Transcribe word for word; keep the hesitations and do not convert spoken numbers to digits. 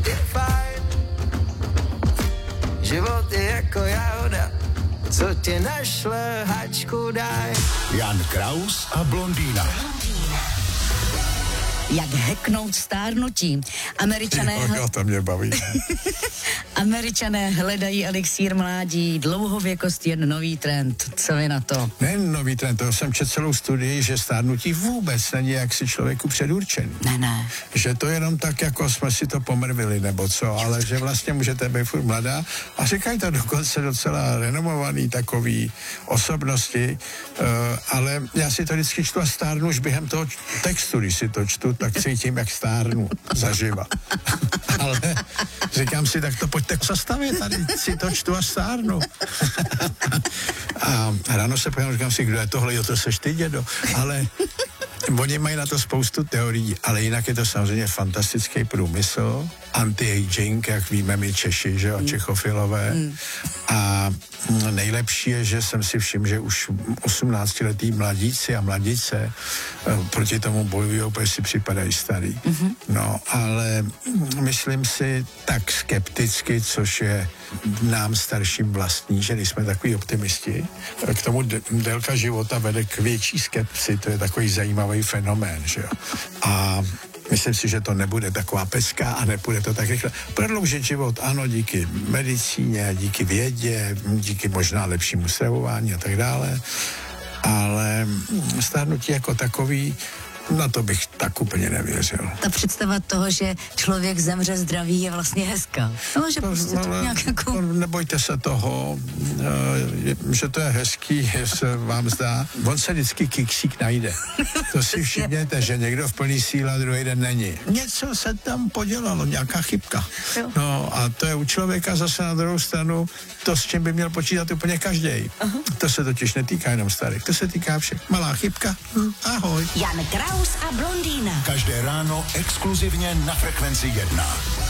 život je fajn. Život je jako jahoda, co tě našle, hačku daj. Jan Kraus a blondýna. Jak hacknout stárnutí. Američané, Jo, jo, to mě baví. Američané hledají elixír mládí, dlouhověkost jen nový trend. Co vy na to? Ne nový trend, to jsem četl celou studii, že stárnutí vůbec není jaksi člověku předurčený. Ne, ne. Že to jenom tak, jako jsme si to pomrvili, nebo co, ale že vlastně můžete být furt mladá a říkají to dokonce docela renomovaný takový osobnosti, uh, ale já si to vždycky čtu a stárnu už během toho textu, když si to čtu, tak cítím, jak stárnu zaživa. Ale říkám si, tak to pojďte zastavit, tady si to čtu a stárnu. A ráno se pojďme, říkám si, kdo je tohle, jo, to seš ty, dědo, ale oni mají na to spoustu teorií, ale jinak je to samozřejmě fantastický průmysl, anti-aging, jak víme my Češi, že jo, mm. Čechofilové. Mm. A nejlepší je, že jsem si všiml, že už osmnáctiletí mladíci a mladice proti tomu bojují, protože si připadají starý. Mm-hmm. No, ale myslím si tak skepticky, což je nám starším vlastní, že nejsme takový optimisti. K tomu délka života vede k větší skepsi, to je takový zajímavý fenomén, že jo. A myslím si, že to nebude taková pecka a nebude to tak rychle. Prodloužit život, ano, díky medicíně, díky vědě, díky možná lepšímu stravování a tak dále, ale stárnutí jako takový, na to bych tak úplně nevěřil. Ta představa toho, že člověk zemře zdravý, je vlastně hezká. No, že prostě no, to nějak jako... Nebojte se toho, že to je hezký, že se vám zdá. On se vždycky kiksík najde. To si všimněte, že někdo v plný síle a druhý den není. Něco se tam podělalo, nějaká chybka. No a to je u člověka zase na druhou stranu to, s čím by měl počítat úplně každý. To se totiž netýká jenom starých, to se týká všech. Malá chybka, hm, ahoj. Jan Kraus a blondýna. Každé ráno exkluzivně na Frekvenci jedna.